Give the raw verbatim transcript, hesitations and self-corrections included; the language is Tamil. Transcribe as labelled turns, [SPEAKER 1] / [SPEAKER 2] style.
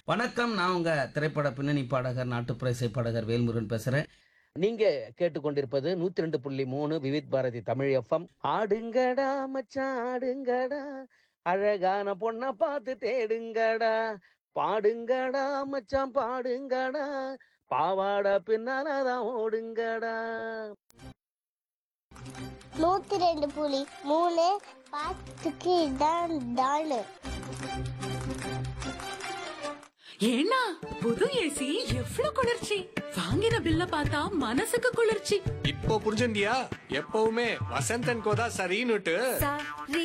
[SPEAKER 1] வணக்கம், நான் உங்க திரைப்பட பின்னணி பாடகர், நாட்டுப்புற இசை பாடகர் வேல்முருகன் பேசுறேன். நீங்க கேட்டுக்கொண்டிருப்பது நூத்தி ரெண்டு புள்ளி மூணு விவித் பாரதி தமிழ் எஃப்எம். ஆடுங்கடா மச்சான் ஆடுங்கடா, அழகான பொண்ண பார்த்து தேடுங்கடா, பாடுங்கடா மச்சான் பாடுங்கடா, பாவாடை பின்னாலதான் ஓடுங்கடா.
[SPEAKER 2] நூத்தி ரெண்டு புலி மூணு பாட்டுக்கு இதான் டாலு.
[SPEAKER 3] ஏன்னா புது ஏசி எவ்வளவு குளிர்ச்சி! வாங்கின பில்ல பார்த்தா மனசுக்கு குளிர்ச்சி.
[SPEAKER 4] இப்போ புரிஞ்சுண்டியா? எப்பவுமே வசந்தன் கோதா சரின்னுட்டு.